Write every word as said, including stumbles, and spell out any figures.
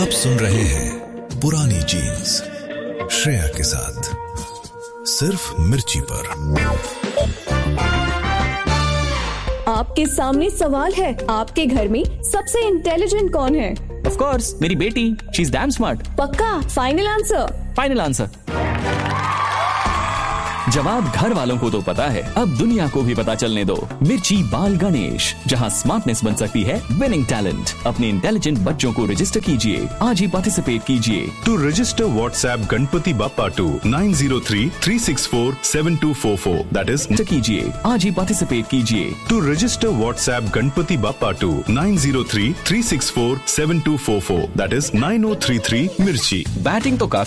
आप सुन रहे हैं पुरानी जीन्स श्रेया के साथ सिर्फ मिर्ची पर। आपके सामने सवाल है, आपके घर में सबसे इंटेलिजेंट कौन है? Of course, मेरी बेटी। She's damn smart. पक्का? Final answer? Final answer. जवाब घर वालों को तो पता है, अब दुनिया को भी पता चलने दो। मिर्ची बाल गणेश, जहां स्मार्टनेस बन सकती है विनिंग टैलेंट। अपने इंटेलिजेंट बच्चों को रजिस्टर कीजिए, आज ही पार्टिसिपेट कीजिए। टू रजिस्टर व्हाट्सएप गणपति बापा to nine zero three three six four seven to four four. That is कीजिए, आज ही पार्टिसिपेट कीजिए। टू रजिस्टर व्हाट्सएप गणपति बापा to nine zero three three six four seven to four four. That is nine O three three मिर्ची। Batting तो